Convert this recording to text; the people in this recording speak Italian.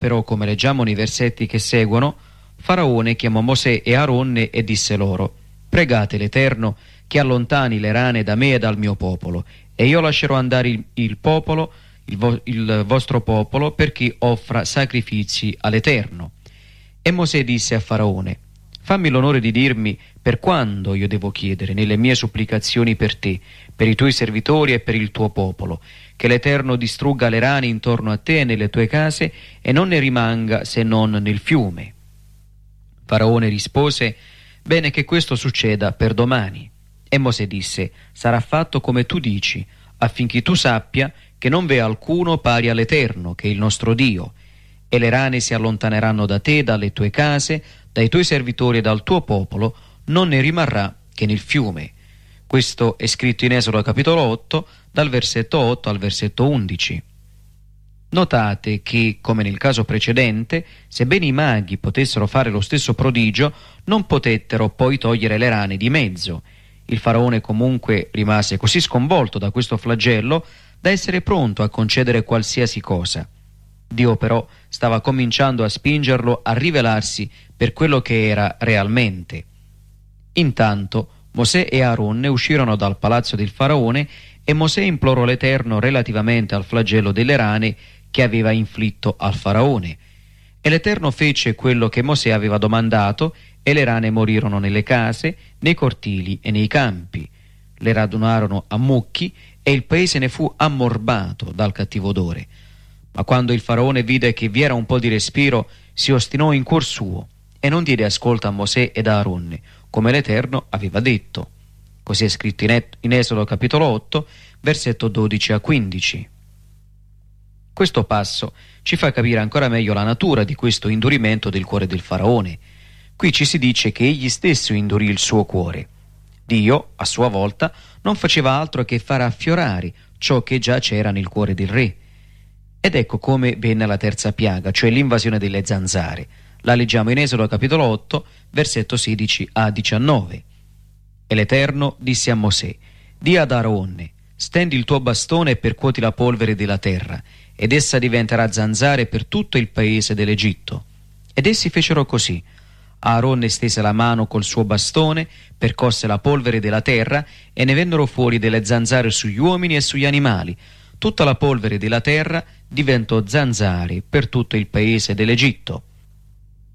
Però, come leggiamo nei versetti che seguono, Faraone chiamò Mosè e Aaronne e disse loro: «Pregate l'Eterno che allontani le rane da me e dal mio popolo, e io lascerò andare il popolo, il vostro popolo, perché offra sacrifici all'Eterno». E Mosè disse a Faraone: «Fammi l'onore di dirmi per quando io devo chiedere nelle mie supplicazioni per te, per i tuoi servitori e per il tuo popolo, che l'Eterno distrugga le rane intorno a te e nelle tue case, e non ne rimanga se non nel fiume». Faraone rispose: «Bene che questo succeda per domani». E Mosè disse: «Sarà fatto come tu dici, affinché tu sappia che non v'è alcuno pari all'Eterno, che è il nostro Dio. E le rane si allontaneranno da te, dalle tue case, dai tuoi servitori e dal tuo popolo, non ne rimarrà che nel fiume». Questo è scritto in Esodo capitolo 8, dal versetto 8 al versetto 11. Notate che, come nel caso precedente, sebbene i maghi potessero fare lo stesso prodigio, non potettero poi togliere le rane di mezzo. Il faraone comunque rimase così sconvolto da questo flagello da essere pronto a concedere qualsiasi cosa. Dio però stava cominciando a spingerlo a rivelarsi per quello che era realmente. Intanto Mosè e Aaronne uscirono dal palazzo del faraone e Mosè implorò l'Eterno relativamente al flagello delle rane che aveva inflitto al faraone. E l'Eterno fece quello che Mosè aveva domandato, e le rane morirono nelle case, nei cortili e nei campi. Le radunarono a mucchi e il paese ne fu ammorbato dal cattivo odore. Ma quando il faraone vide che vi era un po' di respiro, si ostinò in cuor suo e non diede ascolto a Mosè ed a Aaronne, come l'Eterno aveva detto. Così è scritto in Esodo capitolo 8, versetto 12 a 15. Questo passo ci fa capire ancora meglio la natura di questo indurimento del cuore del faraone. Qui ci si dice che egli stesso indurì il suo cuore. Dio, a sua volta, non faceva altro che far affiorare ciò che già c'era nel cuore del re. Ed ecco come venne la terza piaga, cioè l'invasione delle zanzare. La leggiamo in Esodo capitolo 8, versetto 16 a 19. E l'Eterno disse a Mosè: «Di ad Aaronne: stendi il tuo bastone e percuoti la polvere della terra, ed essa diventerà zanzare per tutto il paese dell'Egitto». Ed essi fecero così. Aaronne stese la mano col suo bastone, percosse la polvere della terra, e ne vennero fuori delle zanzare sugli uomini e sugli animali. Tutta la polvere della terra diventò zanzare per tutto il paese dell'Egitto.